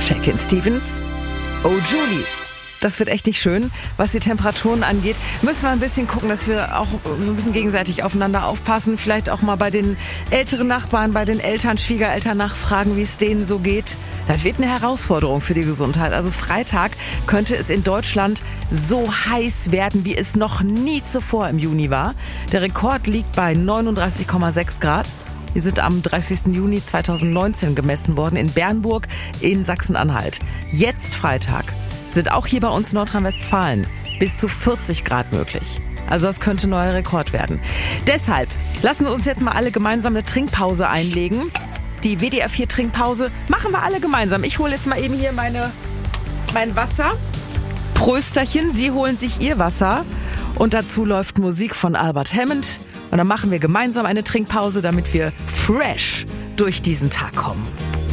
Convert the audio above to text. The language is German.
Shakin' Stevens. Oh Julie. Das wird echt nicht schön. Was die Temperaturen angeht, müssen wir ein bisschen gucken, dass wir auch so ein bisschen gegenseitig aufeinander aufpassen. Vielleicht auch mal bei den älteren Nachbarn, bei den Eltern, Schwiegereltern nachfragen, wie es denen so geht. Das wird eine Herausforderung für die Gesundheit. Also Freitag könnte es in Deutschland so heiß werden, wie es noch nie zuvor im Juni war. Der Rekord liegt bei 39,6 Grad. Die sind am 30. Juni 2019 gemessen worden in Bernburg in Sachsen-Anhalt. Jetzt Freitag sind auch hier bei uns in Nordrhein-Westfalen bis zu 40 Grad möglich. Also das könnte ein neuer Rekord werden. Deshalb lassen wir uns jetzt mal alle gemeinsam eine Trinkpause einlegen. Die WDR 4 Trinkpause machen wir alle gemeinsam. Ich hole jetzt mal eben hier mein Wasser. Prösterchen, Sie holen sich Ihr Wasser. Und dazu läuft Musik von Albert Hammond. Und dann machen wir gemeinsam eine Trinkpause, damit wir fresh durch diesen Tag kommen.